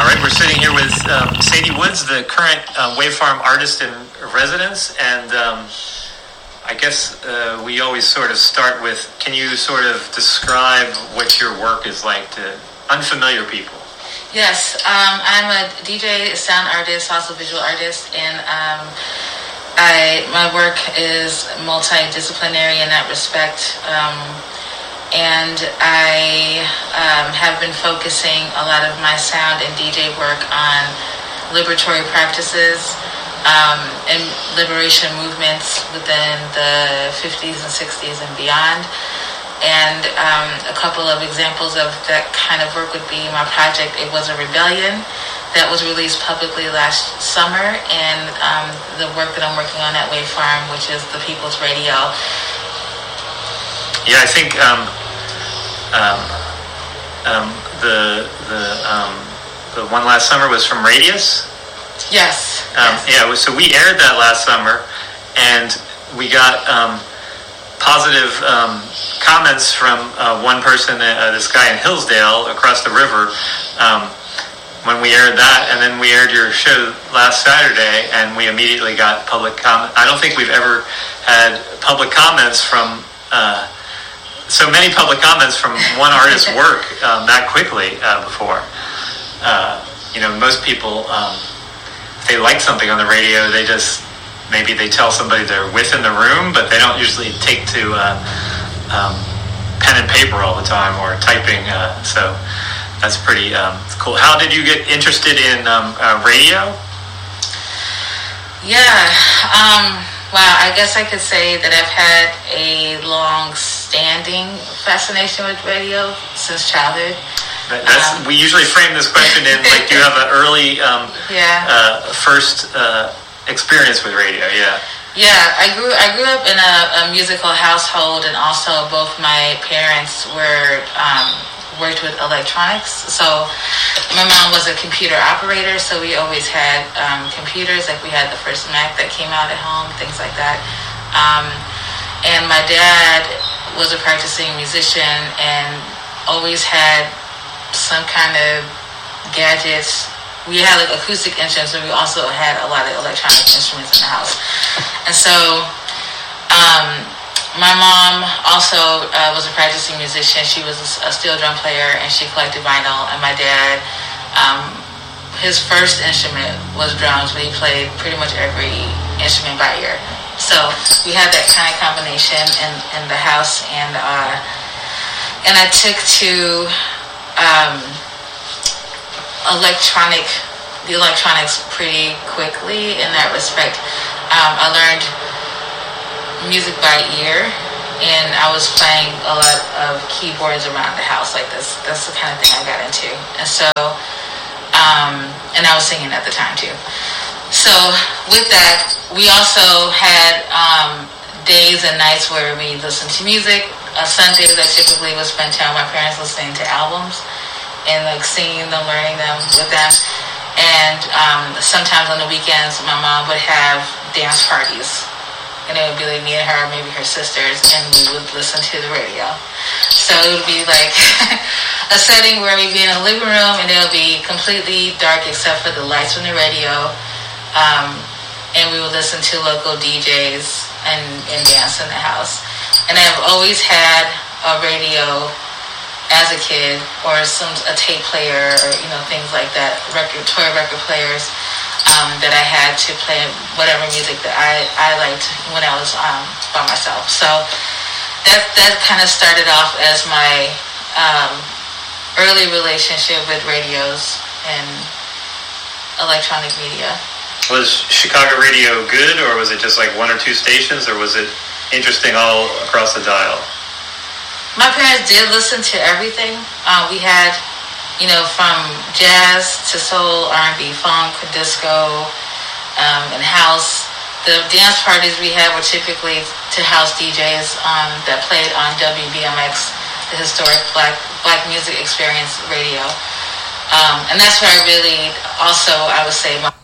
right, we're sitting here with Sadie Woods, the current Wavefarm artist in residence, and I guess we always sort of start with, can you sort of describe what your work is like to unfamiliar people? Yes, I'm a DJ, sound artist, also visual artist, and my work is multidisciplinary in that respect. And I have been focusing a lot of my sound and DJ work on liberatory practices and liberation movements within the 50s and 60s and beyond. And a couple of examples of that kind of work would be my project, It Was a Rebellion, that was released publicly last summer, and the work that I'm working on at Wavefarm, which is the People's Radio. Yeah, I think the one last summer was from Radius. Yes. Yeah, so we aired that last summer, and we got positive comments from one person, this guy in Hillsdale across the river, when we aired that, and then we aired your show last Saturday, and we immediately got public comment. I don't think we've ever had public comments from so many public comments from one artist's work that quickly before. Most people, if they like something on the radio, they just, maybe they tell somebody they're with in the room, but they don't usually take to pen and paper all the time or typing. So that's pretty cool. How did you get interested in radio? Yeah. Wow, I guess I could say that I've had a long-standing fascination with radio since childhood. We usually frame this question in, like, do you have an early first experience with radio? Yeah. Yeah, I grew up in a musical household, and also both my parents worked with electronics. So my mom was a computer operator, so we always had computers. Like, we had the first Mac that came out at home, things like that. And my dad was a practicing musician and always had some kind of gadgets. We had like acoustic instruments, and we also had a lot of electronic instruments in the house. And so my mom also was a practicing musician. She was a steel drum player, and she collected vinyl. And my dad, his first instrument was drums, but he played pretty much every instrument by ear. So we had that kind of combination in the house, and I took to the electronics pretty quickly in that respect. I learned music by ear, and I was playing a lot of keyboards around the house like this. That's the kind of thing I got into. And so and I was singing at the time too. So with that, we also had days and nights where we listened to music. Sundays I typically would spend time with my parents listening to albums and like singing them, learning them with them. And sometimes on the weekends my mom would have dance parties. And it would be like me and her, maybe her sisters, and we would listen to the radio. So it would be like a setting where we'd be in a living room, and it would be completely dark except for the lights from the radio. And we would listen to local DJs and dance in the house. And I've always had a radio as a kid, or a tape player, or things like that, toy record players. That I had to play whatever music that I liked when I was by myself. So that kind of started off as my early relationship with radios and electronic media. Was Chicago radio good, or was it just like one or two stations, or was it interesting all across the dial? My parents did listen to everything. We had from jazz to soul, R&B, funk, disco, and house. The dance parties we had were typically to house DJs that played on WBMX, the historic Black Music Experience radio. And that's where I really also, I would say, my